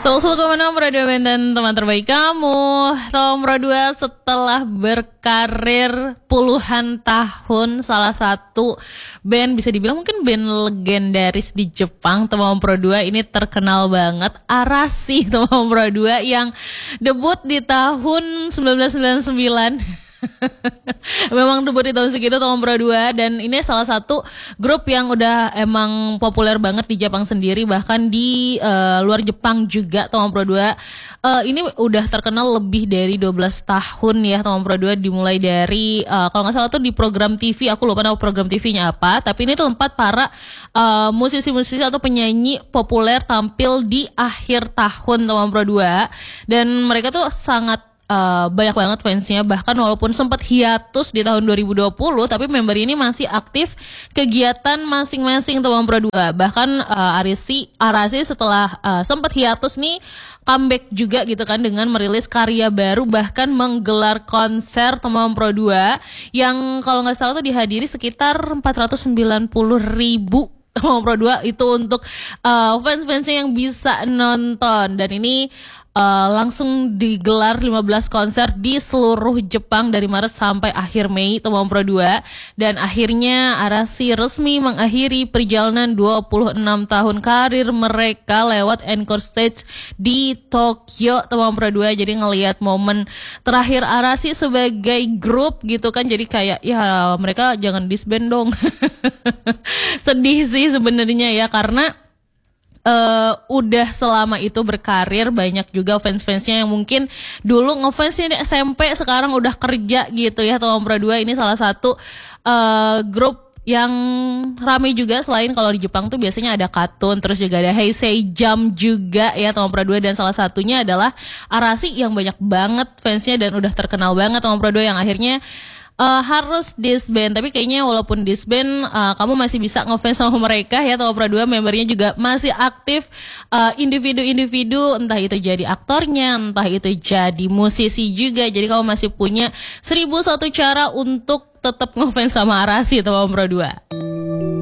Selalu kemenang Pro 2 Band dan teman terbaik kamu. Tom Pro 2 setelah berkarir puluhan tahun, salah satu band bisa dibilang mungkin band legendaris di Jepang, Tom Pro 2 ini terkenal banget. Arashi Tom Pro 2 yang debut di tahun 1999. Memang debut di tahun segitu Tom Pro 2, dan ini salah satu grup yang udah emang populer banget di Jepang sendiri, bahkan di luar Jepang juga. Tom Pro 2 ini udah terkenal lebih dari 12 tahun ya. Tom Pro 2 dimulai dari kalau nggak salah tuh di program TV, aku lupa nama program TV-nya apa, tapi ini tempat para musisi-musisi atau penyanyi populer tampil di akhir tahun Tom Pro 2, dan mereka tuh sangat banyak banget fansnya. Bahkan walaupun sempat hiatus di tahun 2020, tapi member ini masih aktif kegiatan masing-masing Tom Pro 2. Bahkan Arashi setelah sempat hiatus nih comeback juga gitu kan, dengan merilis karya baru, bahkan menggelar konser Tom Pro 2 yang kalau nggak salah tuh dihadiri sekitar 490.000 Tom Pro 2 itu untuk fans-fansnya yang bisa nonton. Dan ini langsung digelar 15 konser di seluruh Jepang dari Maret sampai akhir Mei Tom Pro 2, dan akhirnya Arashi resmi mengakhiri perjalanan 26 tahun karir mereka lewat encore stage di Tokyo Tom Pro 2. Jadi ngelihat momen terakhir Arashi sebagai grup gitu kan, jadi kayak ya mereka jangan disband dong. Sedih sih sebenarnya ya, karena udah selama itu berkarir. Banyak juga fans-fansnya yang mungkin dulu ngefansnya di SMP, sekarang udah kerja gitu ya. Tom Pro 2 ini salah satu grup yang ramai juga. Selain kalau di Jepang tuh biasanya ada KAT-TUN, terus juga ada Heisei Jump juga ya Tom Pro 2, dan salah satunya adalah Arashi yang banyak banget fansnya dan udah terkenal banget Tom Pro 2 yang akhirnya harus disband. Tapi kayaknya walaupun disband, kamu masih bisa ngefans sama mereka ya. Tom Pro 2 membernya juga masih aktif, individu-individu, entah itu jadi aktornya, entah itu jadi musisi juga. Jadi kamu masih punya 1001 cara untuk tetap ngefans sama Arashi Tom Pro 2.